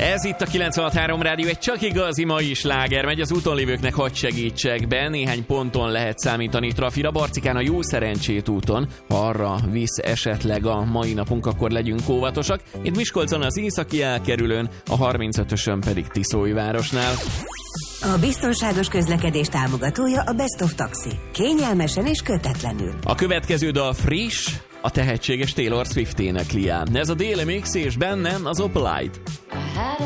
Ez itt a 96.3 Rádió, egy csak igazi mai sláger megy, az úton lévőknek hadd segítsek be, néhány ponton lehet számítani trafira, Barcikán a Jó Szerencsét úton, ha arra visz esetleg a mai napunk, akkor legyünk óvatosak. Itt Miskolcon az északi elkerülőn, a 35-ösön pedig Tiszólyvárosnál. A biztonságos közlekedés támogatója a Best of Taxi. Kényelmesen és kötetlenül. A következő dal friss, a tehetséges Taylor Swift énekli el. Ez a Daily Mix és bennem az Opalite.